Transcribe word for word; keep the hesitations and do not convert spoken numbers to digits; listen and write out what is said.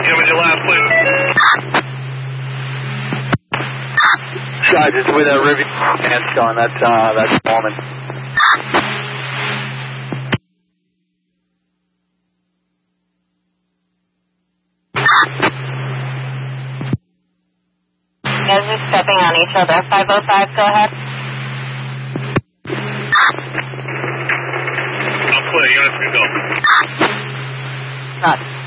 in with your last, please. Guys, it's with a Rivian Sandstone. That's, uh, that's Norman. You guys are stepping on each other. five oh five, go ahead. I'm clear. Units can go. Not.